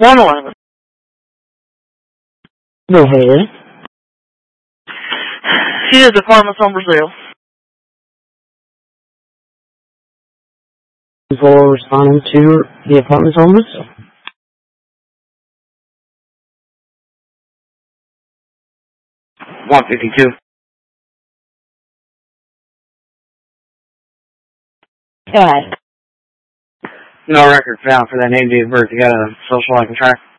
111. Go ahead. She has apartments on Brazil. Before responding to the apartments on Brazil. $152. Go ahead. No record found for that name, date of birth. You got a social I can track?